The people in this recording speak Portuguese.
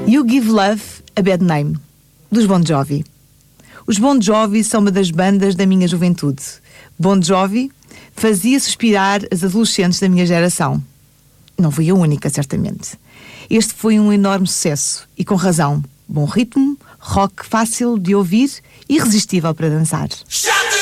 You Give Love a Bad Name, dos Bon Jovi. Os Bon Jovi são uma das bandas da minha juventude. Bon Jovi fazia suspirar as adolescentes da minha geração. Não fui a única, certamente. Este foi um enorme sucesso, e com razão. Bom ritmo, rock fácil de ouvir e irresistível para dançar.